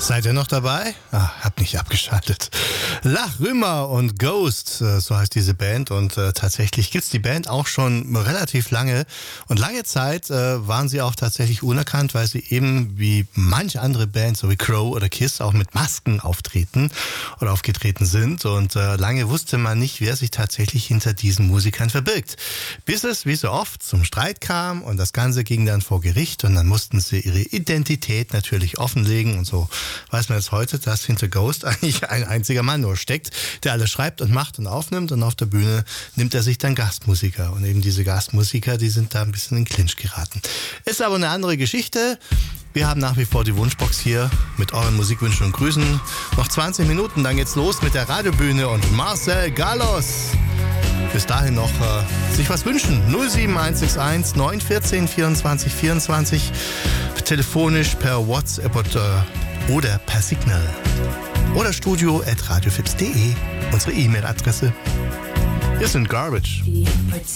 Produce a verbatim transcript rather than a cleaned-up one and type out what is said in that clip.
Seid ihr noch dabei? Ah, hab nicht abgeschaltet. Lach, Rümmer und Ghost, äh, so heißt diese Band. Und äh, tatsächlich gibt's die Band auch schon relativ lange. Und lange Zeit äh, waren sie auch tatsächlich unerkannt, weil sie eben wie manche andere Bands, so wie Crow oder Kiss, auch mit Masken auftreten oder aufgetreten sind. Und äh, lange wusste man nicht, wer sich tatsächlich hinter diesen Musikern verbirgt. Bis es, wie so oft, zum Streit kam und das Ganze ging dann vor Gericht. Und dann mussten sie ihre Identität natürlich offenlegen. Und so weiß man jetzt heute, dass hinter Ghost eigentlich ein einziger Mann nur steckt, der alles schreibt und macht und aufnimmt, und auf der Bühne nimmt er sich dann Gastmusiker. Und eben diese Gastmusiker, die sind da ein bisschen in Clinch geraten. Ist aber eine andere Geschichte. Wir haben nach wie vor die Wunschbox hier mit euren Musikwünschen und Grüßen. Noch zwanzig Minuten, dann geht's los mit der Radiobühne und Marcel Galos. Bis dahin noch äh, sich was wünschen. null sieben eins sechs eins neun eins vier vierundzwanzig vierundzwanzig. Telefonisch per WhatsApp oder oder per Signal. Oder studio at radiofix punkt de, unsere E-Mail-Adresse. Wir sind Garbage.